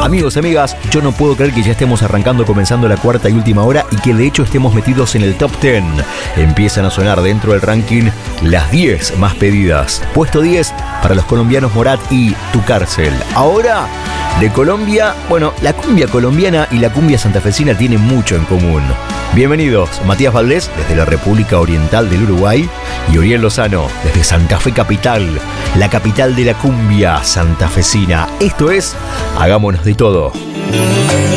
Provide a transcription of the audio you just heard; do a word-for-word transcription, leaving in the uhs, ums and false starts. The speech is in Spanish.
Amigos, amigas, yo no puedo creer que ya estemos arrancando, comenzando la cuarta y última hora y que de hecho estemos metidos en el top diez. Empiezan a sonar dentro del ranking las diez más pedidas. Puesto diez para los colombianos Morat y Tu Cárcel. Ahora, de Colombia, bueno, la cumbia colombiana y la cumbia santafesina tienen mucho en común. Bienvenidos, Matías Valdés desde la República Oriental del Uruguay y Uriel Lozano desde Santa Fe Capital, la capital de la cumbia santafesina. Esto es Hagámonos de Todo.